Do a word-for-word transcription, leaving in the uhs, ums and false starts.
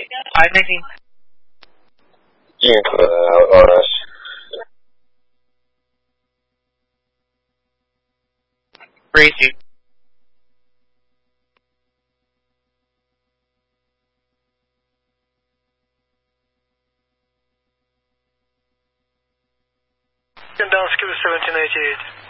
five nineteen. June uh, on us. Gracie. Down Scuba seventeen eighty-eight.